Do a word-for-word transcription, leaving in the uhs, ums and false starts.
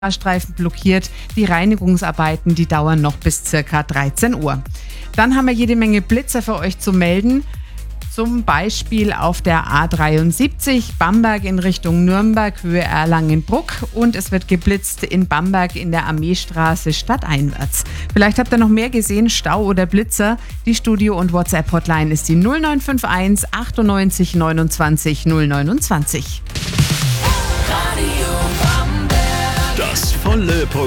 Streifen blockiert. Die Reinigungsarbeiten, die dauern noch bis circa dreizehn Uhr. Dann haben wir jede Menge Blitzer für euch zu melden. Zum Beispiel auf der A dreiundsiebzig Bamberg in Richtung Nürnberg, Höhe Erlangen-Bruck. Und es wird geblitzt in Bamberg in der Armeestraße stadteinwärts. Vielleicht habt ihr noch mehr gesehen, Stau oder Blitzer. Die Studio- und WhatsApp-Hotline ist die null neun fünf eins achtundneunzig neunundzwanzig null neunundzwanzig. Das volle Programm.